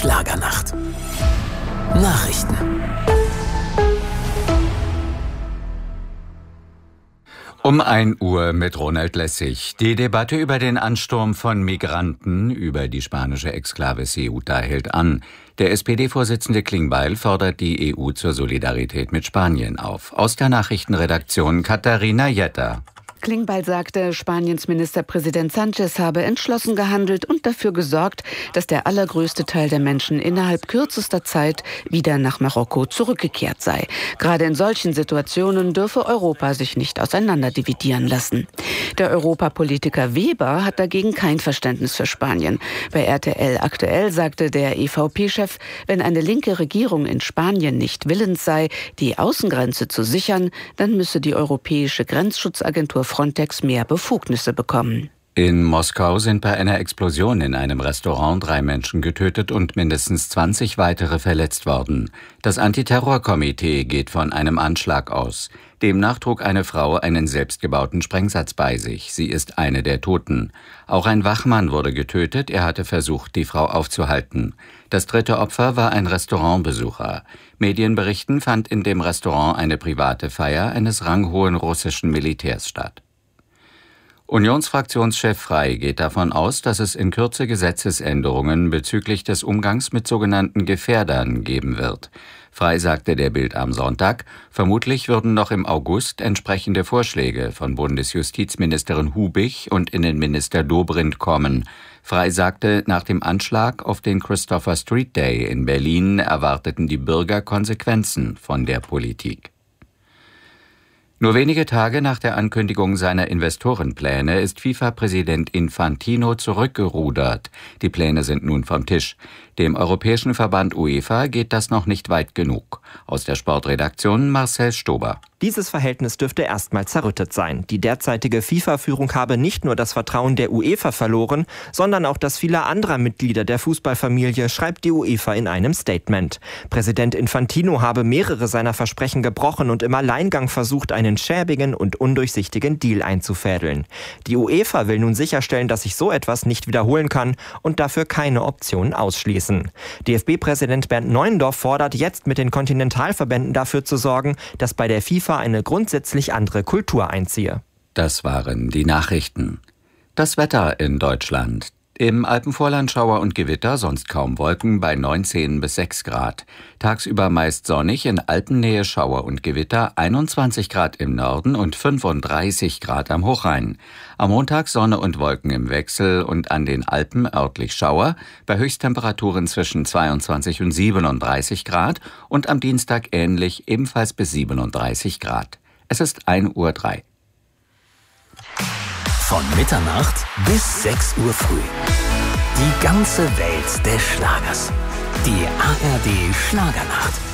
Schlagernacht. Nachrichten. Um 1 Uhr mit Ronald Lessig. Die Debatte über den Ansturm von Migranten über die spanische Exklave Ceuta hält an. Der SPD-Vorsitzende Klingbeil fordert die EU zur Solidarität mit Spanien auf. Aus der Nachrichtenredaktion Katharina Jetter. Klingbeil sagte, Spaniens Ministerpräsident Sánchez habe entschlossen gehandelt und dafür gesorgt, dass der allergrößte Teil der Menschen innerhalb kürzester Zeit wieder nach Marokko zurückgekehrt sei. Gerade in solchen Situationen dürfe Europa sich nicht auseinanderdividieren lassen. Der Europapolitiker Weber hat dagegen kein Verständnis für Spanien. Bei RTL Aktuell sagte der EVP-Chef, wenn eine linke Regierung in Spanien nicht willens sei, die Außengrenze zu sichern, dann müsse die Europäische Grenzschutzagentur Frontex mehr Befugnisse bekommen. In Moskau sind bei einer Explosion in einem Restaurant 3 Menschen getötet und mindestens 20 weitere verletzt worden. Das Antiterrorkomitee geht von einem Anschlag aus. Demnach trug eine Frau einen selbstgebauten Sprengsatz bei sich. Sie ist eine der Toten. Auch ein Wachmann wurde getötet. Er hatte versucht, die Frau aufzuhalten. Das 3. Opfer war ein Restaurantbesucher. Medienberichten fand in dem Restaurant eine private Feier eines ranghohen russischen Militärs statt. Unionsfraktionschef Frey geht davon aus, dass es in Kürze Gesetzesänderungen bezüglich des Umgangs mit sogenannten Gefährdern geben wird. Frey sagte der Bild am Sonntag, vermutlich würden noch im August entsprechende Vorschläge von Bundesjustizministerin Hubich und Innenminister Dobrindt kommen. Frey sagte, nach dem Anschlag auf den Christopher Street Day in Berlin erwarteten die Bürger Konsequenzen von der Politik. Nur wenige Tage nach der Ankündigung seiner Investorenpläne ist FIFA-Präsident Infantino zurückgerudert. Die Pläne sind nun vom Tisch. Dem europäischen Verband UEFA geht das noch nicht weit genug. Aus der Sportredaktion Marcel Stober. Dieses Verhältnis dürfte erstmal zerrüttet sein. Die derzeitige FIFA-Führung habe nicht nur das Vertrauen der UEFA verloren, sondern auch das vieler anderer Mitglieder der Fußballfamilie, schreibt die UEFA in einem Statement. Präsident Infantino habe mehrere seiner Versprechen gebrochen und im Alleingang versucht, einen schäbigen und undurchsichtigen Deal einzufädeln. Die UEFA will nun sicherstellen, dass sich so etwas nicht wiederholen kann und dafür keine Optionen ausschließen. DFB-Präsident Bernd Neuendorf fordert jetzt mit den Kontinentalverbänden dafür zu sorgen, dass bei der FIFA eine grundsätzlich andere Kultur einziehe. Das waren die Nachrichten. Das Wetter in Deutschland. Im Alpenvorland Schauer und Gewitter, sonst kaum Wolken bei 19 bis 6 Grad. Tagsüber meist sonnig, in Alpennähe Schauer und Gewitter, 21 Grad im Norden und 35 Grad am Hochrhein. Am Montag Sonne und Wolken im Wechsel und an den Alpen örtlich Schauer, bei Höchsttemperaturen zwischen 22 und 37 Grad und am Dienstag ähnlich, ebenfalls bis 37 Grad. Es ist 1:03 Uhr. Von Mitternacht bis 6 Uhr früh. Die ganze Welt des Schlagers. Die ARD Schlagernacht.